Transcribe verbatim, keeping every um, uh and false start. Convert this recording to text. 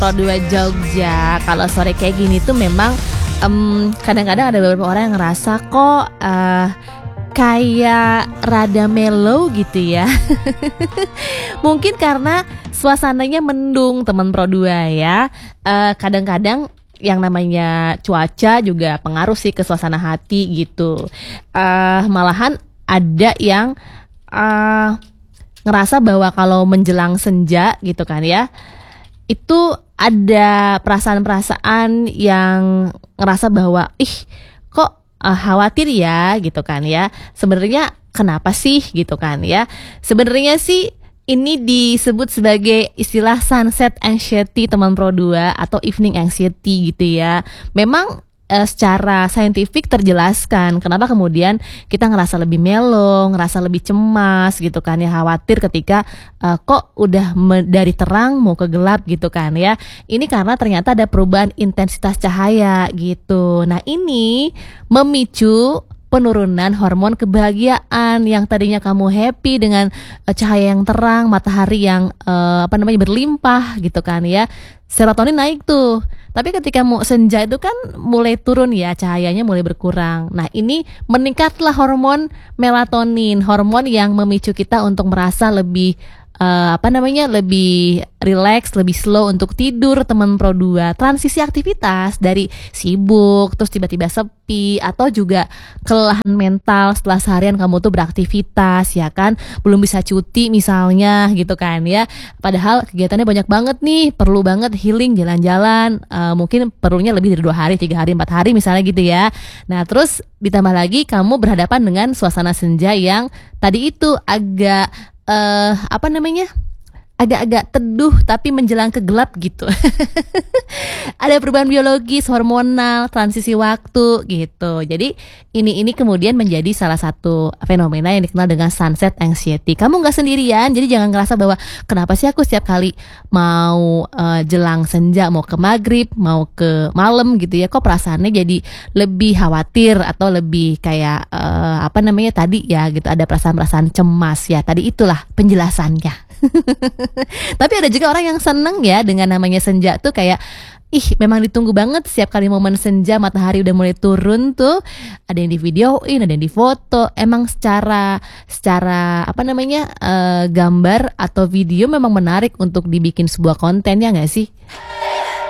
Pro dua Jogja. Kalau sore kayak gini tuh memang um, kadang-kadang ada beberapa orang yang ngerasa kok uh, kayak rada mellow gitu ya. Mungkin karena suasananya mendung teman Pro dua ya. uh, Kadang-kadang yang namanya cuaca juga pengaruh sih ke suasana hati gitu. uh, Malahan ada yang uh, ngerasa bahwa kalau menjelang senja gitu kan ya, itu ada perasaan-perasaan yang ngerasa bahwa ih kok uh, khawatir ya gitu kan ya. Sebenarnya kenapa sih gitu kan ya. Sebenarnya sih ini disebut sebagai istilah sunset anxiety teman Pro dua atau evening anxiety gitu ya. Memang eh, secara saintifik terjelaskan kenapa kemudian kita ngerasa lebih mellow, ngerasa lebih cemas gitu kan ya, khawatir ketika eh, kok udah me- dari terang mau ke gelap gitu kan ya. Ini karena ternyata ada perubahan intensitas cahaya gitu. Nah, ini memicu penurunan hormon kebahagiaan. Yang tadinya kamu happy dengan uh, cahaya yang terang, matahari yang uh, apa namanya berlimpah gitu kan ya, serotonin naik tuh. Tapi ketika mau senja itu kan mulai turun ya, cahayanya mulai berkurang. Nah, ini meningkatlah hormon melatonin, hormon yang memicu kita untuk merasa lebih Uh, apa namanya lebih relax, lebih slow untuk tidur teman Pro dua. Transisi aktivitas dari sibuk terus tiba-tiba sepi, atau juga kelelahan mental setelah seharian kamu tuh beraktivitas ya kan, belum bisa cuti misalnya gitu kan ya, padahal kegiatannya banyak banget nih, perlu banget healing, jalan-jalan, uh, mungkin perlunya lebih dari dua hari, tiga hari, empat hari misalnya gitu ya. Nah, terus ditambah lagi kamu berhadapan dengan suasana senja yang tadi itu agak Uh, apa namanya agak-agak teduh tapi menjelang ke gelap gitu. Ada perubahan biologis, hormonal, transisi waktu gitu. Jadi ini ini kemudian menjadi salah satu fenomena yang dikenal dengan sunset anxiety. Kamu nggak sendirian, jadi jangan ngerasa bahwa kenapa sih aku setiap kali mau uh, jelang senja, mau ke maghrib, mau ke malam gitu ya, kok perasaannya jadi lebih khawatir atau lebih kayak uh, apa namanya tadi ya gitu, ada perasaan-perasaan cemas ya. Tadi itulah penjelasannya. Tapi ada juga orang yang seneng ya dengan namanya senja tuh, kayak ih memang ditunggu banget setiap kali momen senja, matahari udah mulai turun tuh, ada yang di videoin, ada yang difoto. Emang secara secara apa namanya uh, gambar atau video memang menarik untuk dibikin sebuah konten ya nggak sih?